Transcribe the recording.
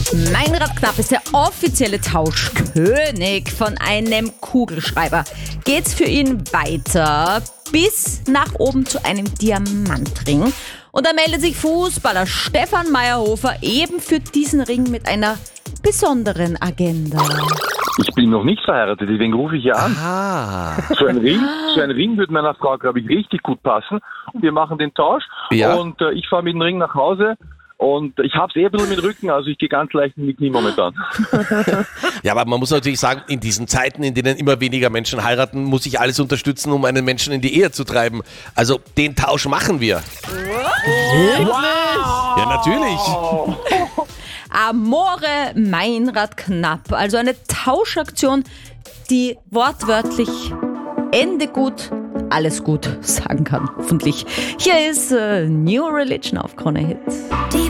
Meinrad Knapp ist der offizielle Tauschkönig von einem Kugelschreiber. Geht's für ihn weiter bis nach oben zu einem Diamantring. Und da meldet sich Fußballer Stefan Meyerhofer eben für diesen Ring mit einer besonderen Agenda. Ich bin noch nicht verheiratet, deswegen rufe ich ja an. Ah. So ein Ring würde meiner Frau, glaube ich, richtig gut passen. Wir machen den Tausch und ich fahre mit dem Ring nach Hause. Und ich habe es ein bisschen mit Rücken, also ich gehe ganz leicht in die Knie momentan. Ja, aber man muss natürlich sagen, in diesen Zeiten, in denen immer weniger Menschen heiraten, muss ich alles unterstützen, um einen Menschen in die Ehe zu treiben. Also den Tausch machen wir. Wow. Ja, natürlich. Amore Meinrad Knapp, also eine Tauschaktion, die wortwörtlich Ende gut, alles gut sagen kann, hoffentlich. Hier ist New Religion auf Krone Hit.